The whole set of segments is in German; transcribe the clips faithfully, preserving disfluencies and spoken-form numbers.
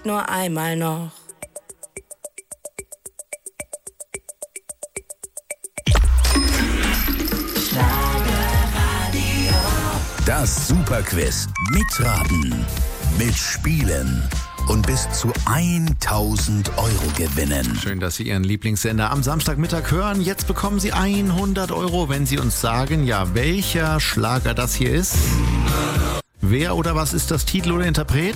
nur einmal noch. Das Superquiz. Mitraten, mitspielen und bis zu tausend Euro gewinnen. Schön, dass Sie Ihren Lieblingssender am Samstagmittag hören. Jetzt bekommen Sie hundert Euro, wenn Sie uns sagen, ja, welcher Schlager das hier ist. Wer oder was ist das Titel oder Interpret?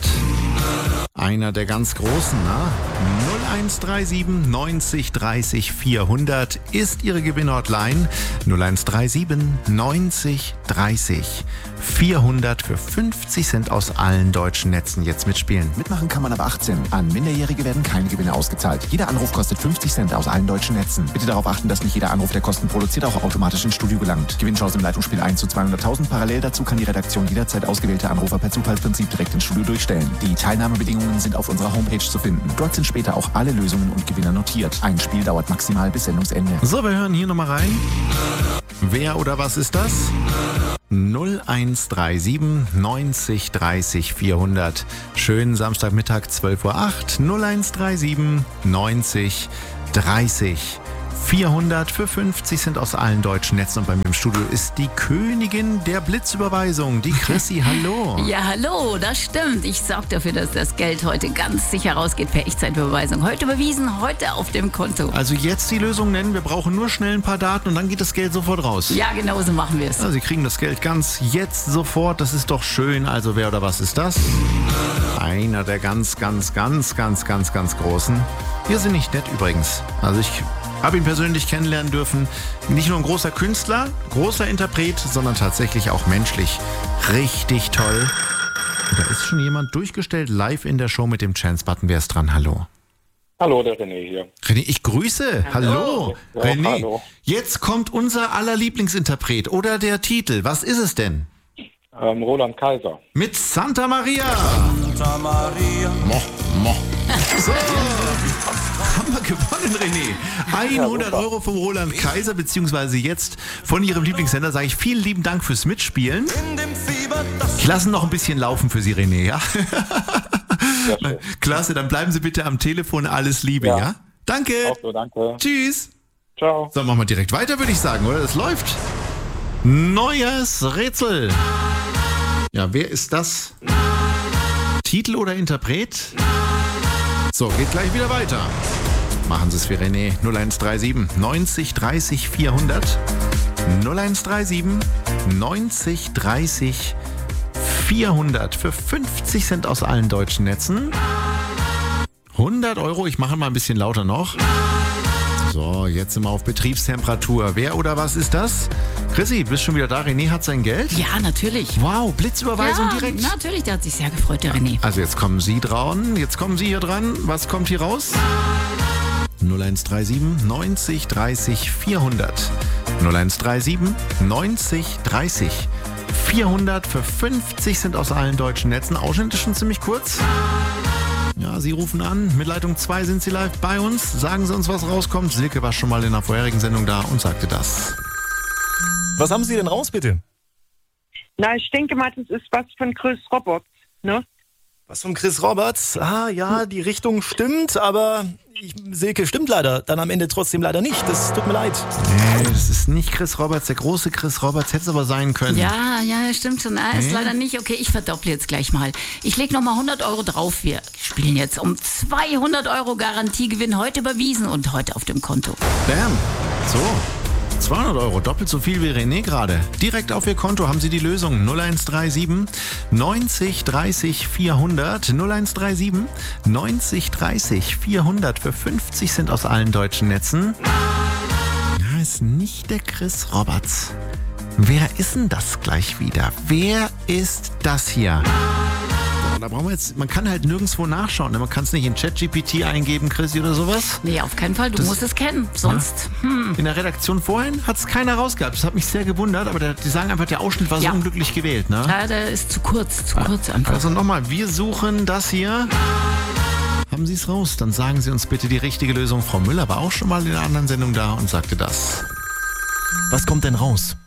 Einer der ganz großen, na? null eins drei sieben neunzig dreißig vierhundert ist Ihre Gewinnhotline. null eins drei sieben neunzig dreißig vierhundert für fünfzig Cent aus allen deutschen Netzen jetzt mitspielen. Mitmachen kann man ab achtzehn. An Minderjährige werden keine Gewinne ausgezahlt. Jeder Anruf kostet fünfzig Cent aus allen deutschen Netzen. Bitte darauf achten, dass nicht jeder Anruf, der Kosten produziert, auch automatisch ins Studio gelangt. Gewinnchance im Leitungsspiel eins zu zweihunderttausend. Parallel dazu kann die Redaktion jederzeit ausgewählte Anrufer per Zufallsprinzip direkt ins Studio durchstellen. Die Teilnahmebedingungen sind auf unserer Homepage zu finden. Dort sind später auch alle Lösungen und Gewinner notiert. Ein Spiel dauert maximal bis Sendungsende. So, wir hören hier nochmal rein. Wer oder was ist das? null eins drei sieben neunzig dreißig vierhundert. Schönen Samstagmittag, zwölf Uhr acht. null eins drei sieben neunzig dreißig vierhundert für fünfzig Cent aus allen deutschen Netzen. Und bei mir im Studio ist die Königin der Blitzüberweisung, die Chrissy. Hallo. Ja, hallo, das stimmt. Ich sorge dafür, dass das Geld heute ganz sicher rausgeht per Echtzeitüberweisung. Heute überwiesen, heute auf dem Konto. Also jetzt die Lösung nennen. Wir brauchen nur schnell ein paar Daten und dann geht das Geld sofort raus. Ja, genau so machen wir es. Also Sie kriegen das Geld ganz jetzt sofort. Das ist doch schön. Also wer oder was ist das? Einer der ganz, ganz, ganz, ganz, ganz, ganz großen. Wir sind nicht nett übrigens. Also ich habe ihn persönlich kennenlernen dürfen. Nicht nur ein großer Künstler, großer Interpret, sondern tatsächlich auch menschlich. Richtig toll. Und da ist schon jemand durchgestellt, live in der Show mit dem Chance-Button. Wer ist dran? Hallo. Hallo, der René hier. René, ich grüße. Hallo. Ja, René, hallo. Jetzt kommt unser aller Lieblingsinterpret oder der Titel. Was ist es denn? Ähm, Roland Kaiser. Mit Santa Maria. Santa Maria. Mo, mo. So, haben wir gewonnen, René. hundert Euro vom Roland Kaiser, beziehungsweise jetzt von Ihrem Lieblingssender, sage ich vielen lieben Dank fürs Mitspielen. Ich lasse noch ein bisschen laufen für Sie, René, ja? Ja, klasse, dann bleiben Sie bitte am Telefon. Alles Liebe, ja? Ja. Danke. Auch so, danke. Tschüss. Ciao. So, machen wir direkt weiter, würde ich sagen, oder? Das läuft. Neues Rätsel. Ja, wer ist das? Titel oder Interpret? So, geht gleich wieder weiter. Machen Sie es für René. null eins drei sieben neunzig dreißig vierhundert. null eins drei sieben neunzig dreißig vierhundert für fünfzig Cent aus allen deutschen Netzen. hundert Euro, ich mache mal ein bisschen lauter noch. So, jetzt sind wir auf Betriebstemperatur. Wer oder was ist das? Chrissy, bist schon wieder da? René hat sein Geld? Ja, natürlich. Wow, Blitzüberweisung Ja, direkt. natürlich, der hat sich sehr gefreut, der René. Also jetzt kommen Sie dran, jetzt kommen Sie hier dran. Was kommt hier raus? null eins drei sieben neunzig dreißig vierhundert. null eins drei sieben neunzig dreißig vierhundert für fünfzig Cent aus allen deutschen Netzen. Ausschnitt ist schon ziemlich kurz. Ja, Sie rufen an. Mit Leitung zwei sind Sie live bei uns. Sagen Sie uns, was rauskommt. Silke war schon mal in der vorherigen Sendung da und sagte das. Was haben Sie denn raus, bitte? Na, ich denke mal, das ist was von Chris Roberts, ne? Was von Chris Roberts? Ah, ja, die Richtung stimmt, aber ich, Silke, stimmt leider. Dann am Ende trotzdem leider nicht. Das tut mir leid. Nee, das ist nicht Chris Roberts. Der große Chris Roberts hätte es aber sein können. Ja, ja, stimmt schon. Ah, ist Nee. leider nicht. Okay, ich verdopple jetzt gleich mal. Ich lege nochmal hundert Euro drauf. Wir spielen jetzt um zweihundert Euro Garantiegewinn heute überwiesen und heute auf dem Konto. Bam. So. zweihundert Euro, doppelt so viel wie René gerade. Direkt auf Ihr Konto haben Sie die Lösung. null eins drei sieben neunzig dreißig vierhundert. null eins drei sieben neunzig dreißig vierhundert für fünfzig Cent aus allen deutschen Netzen. Ja, ist nicht der Chris Roberts. Wer ist denn das gleich wieder? Wer ist das hier? Boah, da brauchen wir jetzt, man kann halt nirgendwo nachschauen. Ne? Man kann es nicht in ChatGPT eingeben, Chrissy, oder sowas. Nee, auf keinen Fall. Du Das- musst es kennen. Sonst, hm. In der Redaktion vorhin hat es keiner rausgehabt. Das hat mich sehr gewundert, aber der, die sagen einfach, der Ausschnitt war Ja. so unglücklich gewählt. Ne? Ja, der ist zu kurz. Zu kurz einfach. Also nochmal, wir suchen das hier. Haben Sie es raus? Dann sagen Sie uns bitte die richtige Lösung. Frau Müller war auch schon mal in einer anderen Sendung da und sagte das. Was kommt denn raus?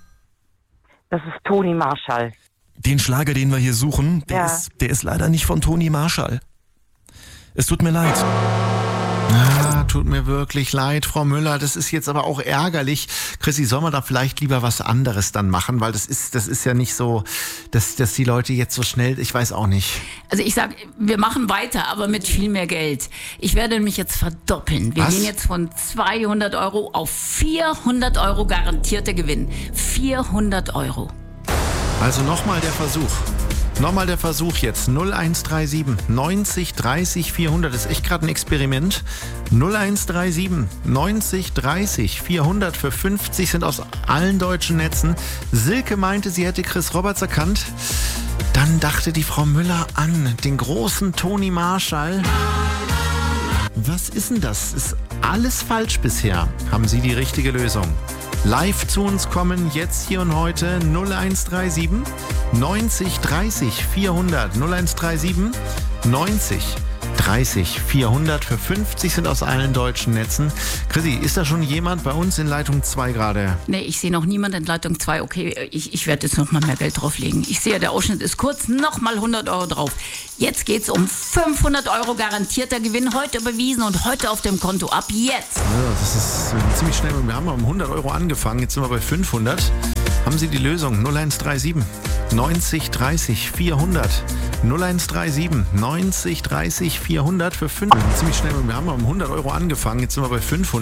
Das ist Toni Marshall. Den Schlager, den wir hier suchen, der, Ja. ist, der ist leider nicht von Toni Marshall. Es tut mir leid. Ah, tut mir wirklich leid, Frau Müller. Das ist jetzt aber auch ärgerlich. Chrissy, soll man da vielleicht lieber was anderes dann machen? Weil das ist, das ist ja nicht so, dass, dass die Leute jetzt so schnell, ich weiß auch nicht. Also ich sag, wir machen weiter, aber mit viel mehr Geld. Ich werde nämlich jetzt verdoppeln. Wir Was? gehen jetzt von zweihundert Euro auf vierhundert Euro garantierter Gewinn. vierhundert Euro. Also nochmal der Versuch. Nochmal der Versuch jetzt. null eins drei sieben neunzig dreißig vierhundert. Das ist echt gerade ein Experiment. null eins drei sieben neunzig dreißig vierhundert für fünfzig sind aus allen deutschen Netzen. Silke meinte, sie hätte Chris Roberts erkannt. Dann dachte die Frau Müller an den großen Toni Marshall. Was ist denn das? Ist alles falsch bisher. Haben Sie die richtige Lösung? Live zu uns kommen, jetzt, hier und heute, null eins drei sieben neunzig dreißig vierhundert. null eins drei sieben neunzig dreißig vierhundert für fünfzig sind aus allen deutschen Netzen. Chrissy, ist da schon jemand bei uns in Leitung zwei gerade? Nee, ich sehe noch niemand in Leitung zwei. Okay, ich, ich werde jetzt noch mal mehr Geld drauflegen. Ich sehe, der Ausschnitt ist kurz, noch mal hundert Euro drauf. Jetzt geht's um fünfhundert Euro garantierter Gewinn, heute überwiesen und heute auf dem Konto. Ab jetzt. Ja, das ist ziemlich schnell. Wir haben um hundert Euro angefangen, jetzt sind wir bei fünfhundert. Haben Sie die Lösung? null eins drei sieben neunzig dreißig vierhundert. null eins drei sieben neunzig dreißig vierhundert für fünf. Ziemlich schnell. Wir haben um hundert Euro angefangen, jetzt sind wir bei fünfhundert.